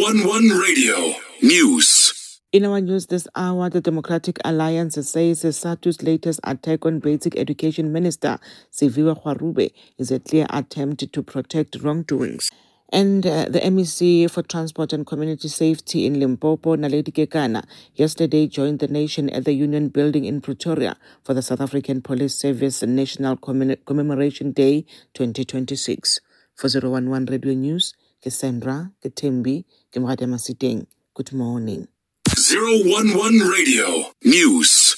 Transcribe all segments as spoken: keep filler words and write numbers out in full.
one one Radio News. In our news this hour, the Democratic Alliance says SADU's latest attack on Basic Education Minister Siviwe Gwarube is a clear attempt to protect wrongdoings. And uh, the M E C for Transport and Community Safety in Limpopo, Naledi Kekana, yesterday joined the nation at the Union Building in Pretoria for the South African Police Service National Commem- Commemoration Day twenty twenty-six. For zero one one Radio News, Cassandra, Ketembi, Kemrade Masiteng. Good morning. zero one one Radio News.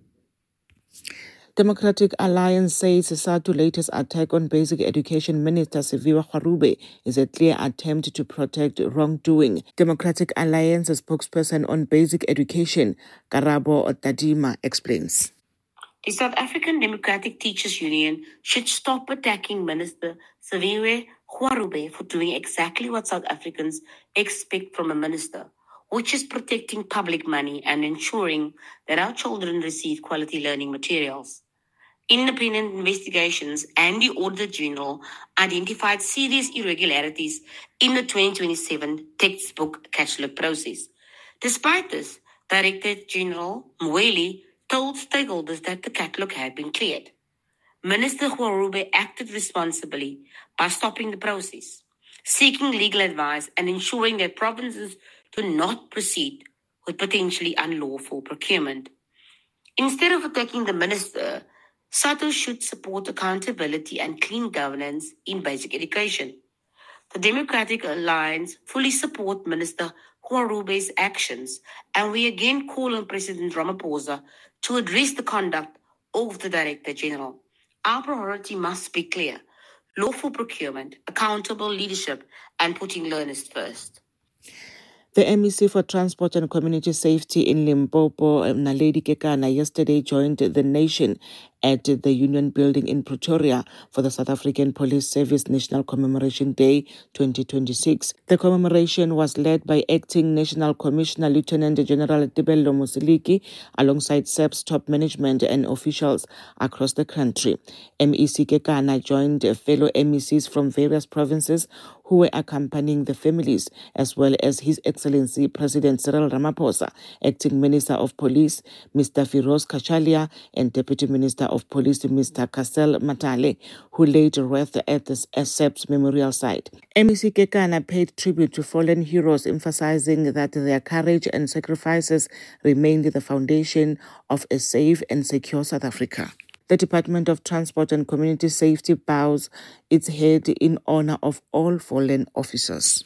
Democratic Alliance says SADU's latest attack on Basic Education Minister Siviwe Gwarube is a clear attempt to protect wrongdoing. Democratic Alliance spokesperson on basic education, Karabo Otadima, explains. The South African Democratic Teachers Union should stop attacking Minister Siviwe Gwarube for doing exactly what South Africans expect from a minister, which is protecting public money and ensuring that our children receive quality learning materials. Independent investigations and the Auditor General identified serious irregularities in the twenty twenty-seven textbook catalogue process. Despite this, Director General Mweli told stakeholders that the catalogue had been cleared. Minister Gwarube acted responsibly by stopping the process, seeking legal advice and ensuring that provinces do not proceed with potentially unlawful procurement. Instead of attacking the minister, SADU should support accountability and clean governance in basic education. The Democratic Alliance fully support Minister Gwarube's actions, and we again call on President Ramaphosa to address the conduct of the Director General. Our priority must be clear: lawful procurement, accountable leadership, and putting learners first. The M E C for Transport and Community Safety in Limpopo, Naledi Kekana, yesterday joined the nation at the Union Building in Pretoria for the South African Police Service National Commemoration Day twenty twenty-six. The commemoration was led by Acting National Commissioner Lieutenant General Tebello Musiliki alongside S A P's top management and officials across the country. M E C Kekana joined fellow M E Cs from various provinces who were accompanying the families, as well as His Excellency President Cyril Ramaphosa, Acting Minister of Police Mister Firoz Kachalia, and Deputy Minister of Police Mister Kassel Matale, who laid wreath at the S A P's memorial site. M E C Kekana paid tribute to fallen heroes, emphasizing that their courage and sacrifices remained the foundation of a safe and secure South Africa. The Department of Transport and Community Safety bows its head in honor of all fallen officers.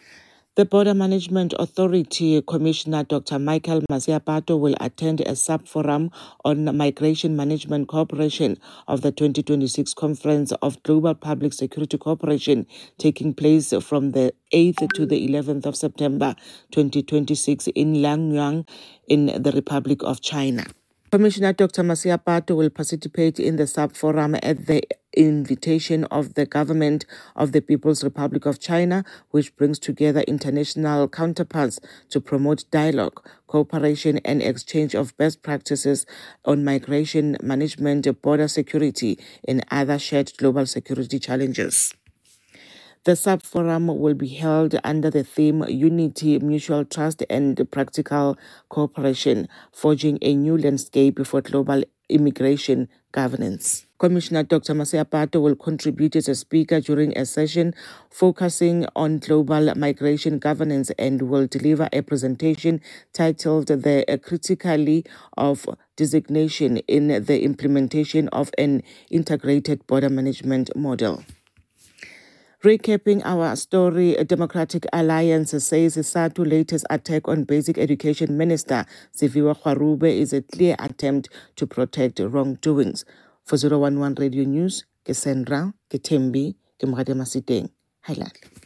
The Border Management Authority Commissioner Doctor Michael Masiapato will attend a sub-forum on migration management cooperation of the twenty twenty-six Conference of Global Public Security Cooperation, taking place from the eighth to the eleventh of September twenty twenty-six in Langyang in the Republic of China. Commissioner Doctor Masiapato will participate in the sub-forum at the invitation of the Government of the People's Republic of China, which brings together international counterparts to promote dialogue, cooperation and exchange of best practices on migration management, border security and other shared global security challenges. The sub-forum will be held under the theme Unity, Mutual Trust and Practical Cooperation, forging a new landscape for global immigration governance. Commissioner Doctor Masiapato will contribute as a speaker during a session focusing on global migration governance and will deliver a presentation titled The Criticality of Designation in the Implementation of an Integrated Border Management Model. Recapping our story, a Democratic Alliance says SADU's latest attack on Basic Education Minister Siviwe Gwarube is a clear attempt to protect wrongdoings. For zero one one Radio News, Cassandra, Ketembi, Kemrade Masiteng. Highlight.